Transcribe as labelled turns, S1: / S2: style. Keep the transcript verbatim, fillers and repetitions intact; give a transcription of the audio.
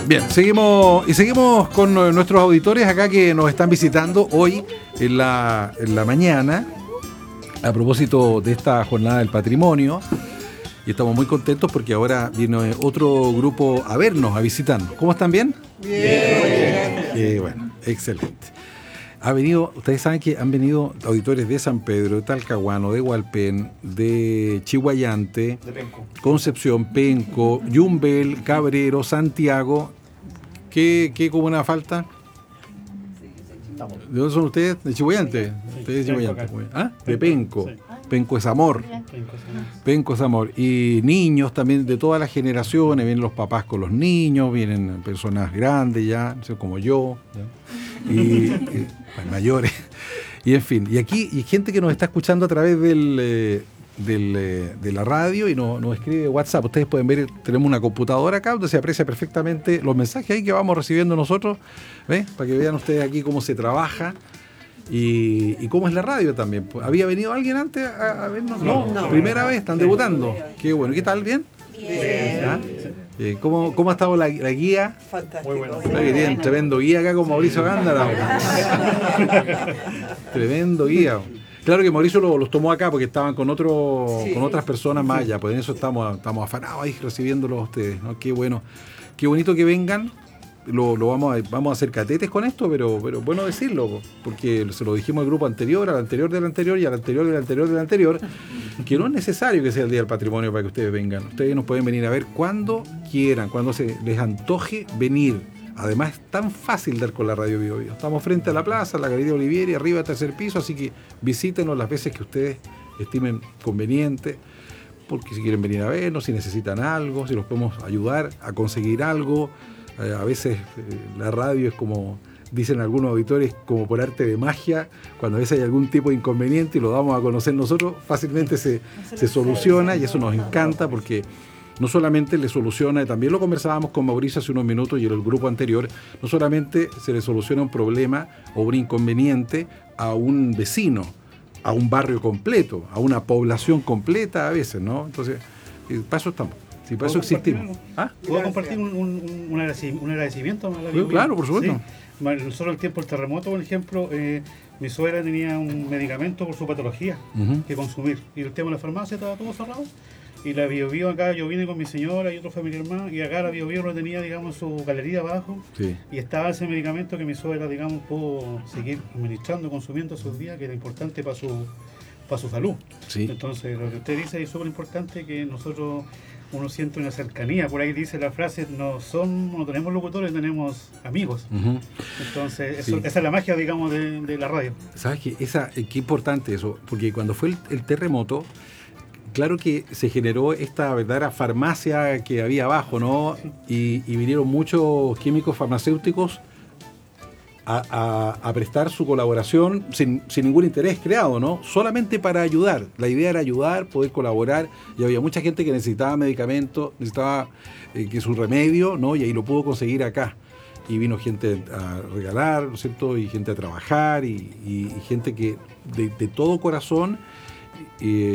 S1: Bien, seguimos y seguimos con nuestros auditores acá que nos están visitando hoy en la, en la mañana a propósito de esta jornada del patrimonio, y estamos muy contentos porque ahora viene otro grupo a vernos, a visitarnos. ¿Cómo están? ¿Bien?
S2: Bien. Bien.
S1: Eh, bueno, excelente. Ha venido, ustedes saben que han venido auditores de San Pedro, de Talcahuano, de Hualpén, de Chiguayante,
S2: De Penco.
S1: Concepción, Penco, Yumbel, Cabrero, Santiago. ¿Qué, qué comuna falta? ¿De dónde son ustedes? ¿De Chiguayante?
S2: Sí,
S1: Ustedes de Chiguayante.
S2: Penco,
S1: ¿Ah? De Penco.
S2: Sí.
S1: Penco es amor.
S2: Penco, sí.
S1: Penco es amor. Y niños también de todas las generaciones. Vienen los papás con los niños, vienen personas grandes ya, no sé, como yo, ¿ya? Y, y pues, mayores. Y en fin. Y aquí hay gente que nos está escuchando a través del... Eh, Del, eh, de la radio y nos, nos escribe WhatsApp. Ustedes pueden ver, tenemos una computadora acá donde se aprecia perfectamente los mensajes ahí que vamos recibiendo nosotros, ¿ves? Para que vean ustedes aquí cómo se trabaja y, y cómo es la radio también. ¿Había venido alguien antes a, a vernos? No, no, primera vez, están debutando. Qué bueno. ¿Qué tal? ¿Bien?
S3: Bien.
S1: ¿Ah? Eh, ¿cómo, ¿Cómo ha estado la, la guía?
S3: Fantástico.
S2: Muy bueno.
S1: Oye, tienen tremendo guía acá con Mauricio Gándara. Tremendo guía. Claro que Mauricio lo, los tomó acá porque estaban con otro,
S3: Sí.
S1: con otras personas más allá, pues en eso estamos, estamos afanados ahí recibiéndolos a ustedes, ¿no? Qué bueno, qué bonito que vengan. Lo, lo vamos a, vamos a hacer catetes con esto, pero, pero bueno decirlo, porque se lo dijimos al grupo anterior, al anterior del anterior y al anterior del anterior del anterior, que no es necesario que sea el Día del Patrimonio para que ustedes vengan. Ustedes nos pueden venir a ver cuando quieran, cuando se les antoje venir. Además, es tan fácil dar con la radio Bio Bio. Estamos frente a la plaza, la Galería Olivieri, arriba, tercer piso, así que visítenos las veces que ustedes estimen conveniente, porque si quieren venir a vernos, si necesitan algo, si los podemos ayudar a conseguir algo. Eh, a veces eh, la radio es como, dicen algunos auditores, como por arte de magia. Cuando a veces hay algún tipo de inconveniente y lo damos a conocer nosotros, fácilmente se, se soluciona, y eso nos encanta porque no solamente le soluciona, también lo conversábamos con Mauricio hace unos minutos y en el grupo anterior, no solamente se le soluciona un problema o un inconveniente a un vecino, a un barrio completo, a una población completa a veces, ¿no? Entonces, para eso estamos, sí, para eso existimos. ¿Ah?
S2: ¿Puedo compartir un, un, un, agradecimiento, un agradecimiento a la
S1: Sí,
S2: Bio Bio?
S1: claro, por supuesto.
S2: Sí. Nosotros en el tiempo del terremoto, por ejemplo, eh, mi suegra tenía un medicamento por su patología
S1: Uh-huh.
S2: que consumir. Y el tema de la farmacia estaba todo cerrado. Y la Bio Bio acá, yo vine con mi señora y otro familiar más, y acá la Bio Bio lo tenía, digamos, en su galería abajo.
S1: Sí.
S2: Y estaba ese medicamento que mi suegra, digamos, pudo seguir administrando, consumiendo esos días, que era importante para su, para su salud.
S1: Sí.
S2: Entonces, lo que usted dice es súper importante, que nosotros, uno siente una cercanía. Por ahí dice la frase, no son, no tenemos locutores, tenemos amigos.
S1: Uh-huh.
S2: Entonces, eso,
S1: Sí.
S2: esa es la magia, digamos, de, de la radio.
S1: ¿Sabes qué? Esa, eh, qué importante eso, porque cuando fue el, el terremoto, claro que se generó esta verdadera farmacia que había abajo, ¿no? Y, y vinieron muchos químicos farmacéuticos a, a, a prestar su colaboración sin, sin ningún interés creado, ¿no? Solamente para ayudar. La idea era ayudar, poder colaborar, y había mucha gente que necesitaba medicamentos, necesitaba eh, que su remedio, ¿no? Y ahí lo pudo conseguir acá. Y vino gente a regalar, ¿no es cierto? Y gente a trabajar, y, y, y gente que de, de todo corazón... Eh,